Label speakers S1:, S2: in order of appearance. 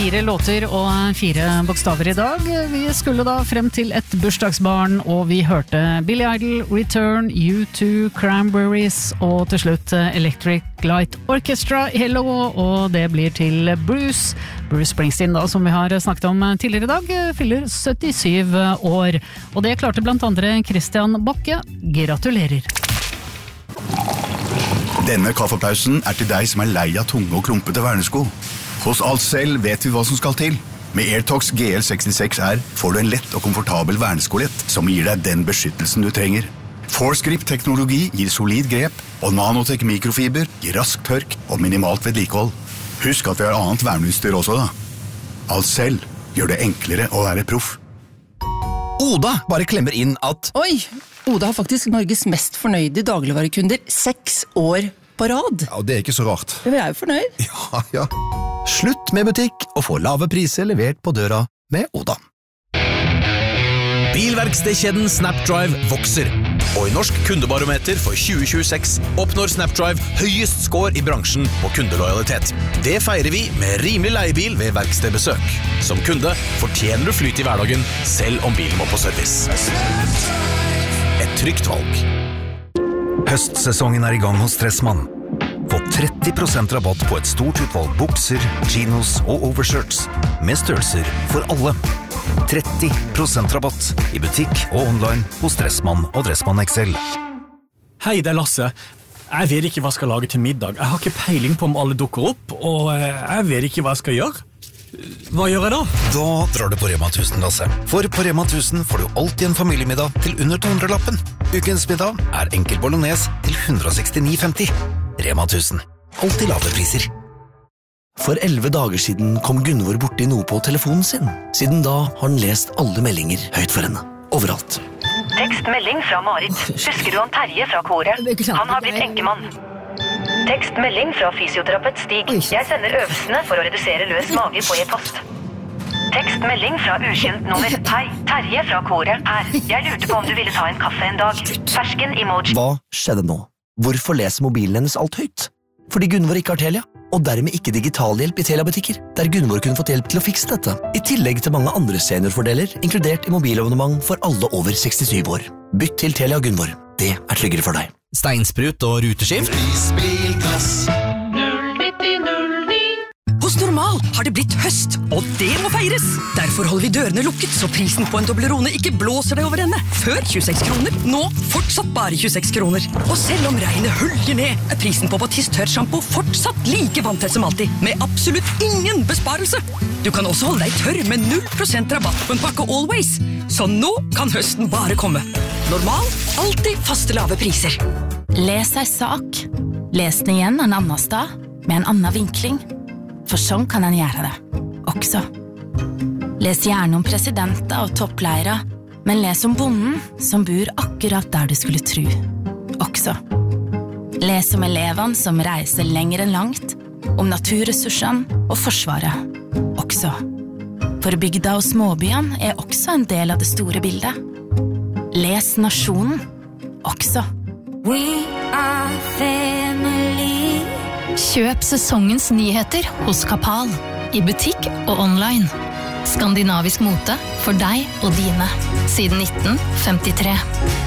S1: 4 låter og 4 bokstaver I dag. Vi skulle da frem til et bursdagsbarn, og vi hørte Billy Idol, Return, U2, Cranberries og til slutt Electric Light Orchestra, Hello, og det blir til Bruce Springsteen da, som vi har snakket om tidligere I dag, fyller 77 år. Og det klarte blant andre Christian Bakke. Gratulerer!
S2: Denne kaffepausen til deg som lei av tunge og klumpete vernesko. Hos Alcell vet vi hva som skal til. Med AirTox GL66R får du en lett og komfortabel verneskolett som gir deg den beskyttelsen du trenger. ForceGrip-teknologi gir solid grep, og Nanotech mikrofiber gir rask tørk og minimalt vedlikehold. Husk at vi har annet verneutstyr også da. Alcell gjør det enklere å være proff.
S3: Oda bare klemmer inn at
S4: Oi, Oda har faktisk Norges mest fornøyde dagligvarekunder 6 år på rad.
S3: Ja, det ikke så rart.
S4: Vi jo fornøyd.
S3: Ja. Slutt med butikk og få lave priser levert på døra med Oda.
S5: Bilverkstedkjeden Snapdrive vokser, og I Norsk kundebarometer for 2026 oppnår Snapdrive høyest score I bransjen på kundelojalitet. Det feirer vi med rimelig leiebil ved verkstedbesøk. Som kunde fortjener du flyt I hverdagen, selv om bilen må på service. Et trygt valg.
S6: Høstsesongen I gang hos Stressmann. Få 30% rabatt på et stort utvalg bukser, chinos og overshirts, med størrelser for alle. 30% rabatt I butikk og online hos Dressmann og Dressmann XL.
S7: Hei, det Lasse. Jeg vet ikke hva jeg skal lage til middag. Jeg har ikke peiling på om alle dukker opp, og jeg vet ikke hva jeg skal gjøre. Hva gjør jeg da?
S6: Da drar du på Rema 1000, Lasse. For på Rema 1000 får du alltid en familiemiddag til under 200-lappen. Ukens middag enkel bolognese til 169,50. Rema 1000. Alltid lave priser.
S8: For 11 dager siden kom Gunvor borti noe på telefonen sin. Siden da har han lest alle meldinger høyt for henne. Overalt.
S9: Tekstmelding fra Marit. Husker du han Terje fra koret? Han har blitt enkemann. Tekstmelding fra fysioterapeut Stig. Jeg sender øvelsene for å redusere løs mage på e-post. Tekstmelding fra ukjent nummer. Hei, Terje fra koret her. Jeg lurte på om du ville ta en kaffe en dag. Fersken emoji.
S8: Hva skjedde nå? Hvorfor leser mobilen hennes alt høyt? Fordi Gunvor ikke har Telia, og dermed ikke digitalhjelp I Telia-butikker, der Gunvor kunne fått hjelp til å fikse dette. I tillegg til mange andre seniorfordeler, inkludert I mobilabonnement for alle over 67 år. Bytt til Telia Gunvor. Det tryggere for deg.
S5: Steinsprut og ruteskift.
S8: Prisbilklass.
S10: Hos Normal har det blitt høst, og det må feires. Derfor holder vi dørene lukket, så prisen på en Toblerone ikke blåser deg over ende. Før 26 kroner, nå fortsatt bare 26 kroner. Og selv om regnet hølger ned, prisen på Batiste tørrshampoo fortsatt like vanntett som alltid, med absolutt ingen besparelse. Du kan også holde deg tørr med 0% rabatt på en pakke Always. Så nå kan høsten bare komme. Normal, alltid faste lave priser.
S11: Les ei sak. Les den igjen en annen sted, med en annen vinkling. For sånn kan han gjøre det, også. Les gjerne om presidenter og toppleiere, men les om bonden som bor akkurat der du skulle tro, også. Les om elevene som reiser lenger enn langt, om naturressursene og forsvaret, også. For bygda og småbyene også en del av det store bildet. Les nasjonen, også.
S12: We are family.
S13: Kjøp sesongens nyheter hos Kapal, I butikk og online. Skandinavisk mote for deg og dine, siden 1953.